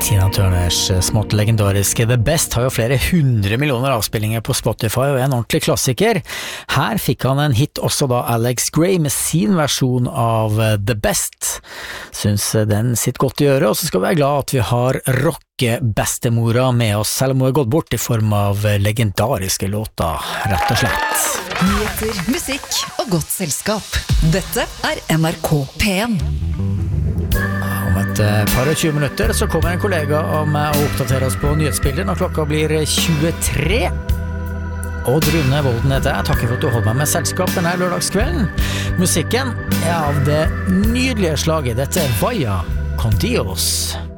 Tina Turners smått legendariske The Best har jo flere 100 millioner avspillinger på Spotify og er en ordentlig klassiker. Her fikk han en hit også da Alex Gray med sin versjon av The Best. Syns den sitter godt i øret, og så skal vi være glad at vi har rockebestemora med oss, selv om hun er gått bort i form av legendariske låter, rett og slett. Nyheter, musikk og godt selskap. Dette er NRK P1. Om et par og 20 minutter så kommer en kollega av meg og oppdaterer oss på nyhetsbildet når klokka blir 23. Og Rune Volden heter jeg. Takker for at du holder meg med selskap denne lørdagskvelden. Musikken er av det nydelige slaget. Dette er Vaya con Dios.